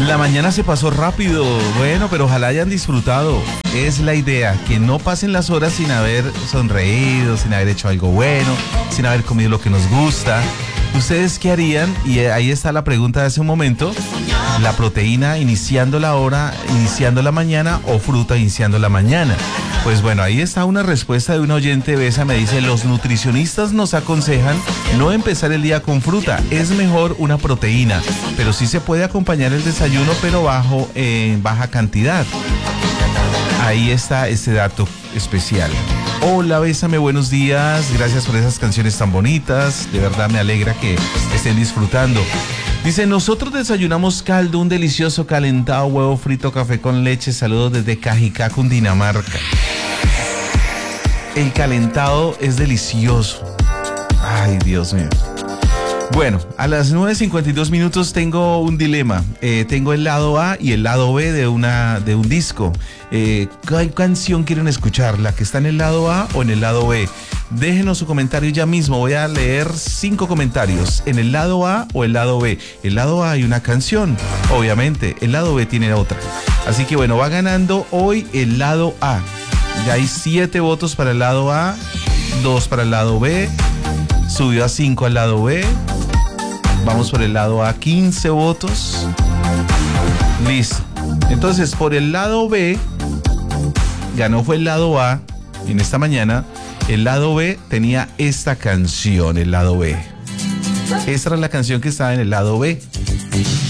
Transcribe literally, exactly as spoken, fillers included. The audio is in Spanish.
La mañana se pasó rápido, bueno, pero ojalá hayan disfrutado. Es la idea, que no pasen las horas sin haber sonreído, sin haber hecho algo bueno, sin haber comido lo que nos gusta. ¿Ustedes qué harían? Y ahí está la pregunta de hace un momento. La proteína iniciando la hora, iniciando la mañana, o fruta iniciando la mañana. Pues bueno, ahí está una respuesta de un oyente. Besa me dice: los nutricionistas nos aconsejan no empezar el día con fruta, es mejor una proteína, pero sí se puede acompañar el desayuno, pero bajo en baja cantidad. Ahí está este dato especial. Hola, Bésame, buenos días, gracias por esas canciones tan bonitas, de verdad me alegra que estén disfrutando. Dice: nosotros desayunamos caldo, un delicioso calentado, huevo frito, café con leche. Saludos desde Cajicá, Cundinamarca. El calentado es delicioso. Ay, Dios mío. Bueno, a las nueve cincuenta y dos minutos tengo un dilema. Eh, tengo el lado A y el lado B de, una, de un disco. Eh, ¿Qué canción quieren escuchar? ¿La que está en el lado A o en el lado B? Déjenos su comentario ya mismo. Voy a leer cinco comentarios. ¿En el lado A o el lado B? El lado A hay una canción, obviamente. El lado B tiene otra. Así que bueno, va ganando hoy el lado A. Ya hay siete votos para el lado A, dos para el lado B. Subió a cinco al lado B. Vamos por el lado A, quince votos. Listo. Entonces, por el lado B, ganó fue el lado A. Y en esta mañana, el lado B tenía esta canción, el lado B. Esta era la canción que estaba en el lado B.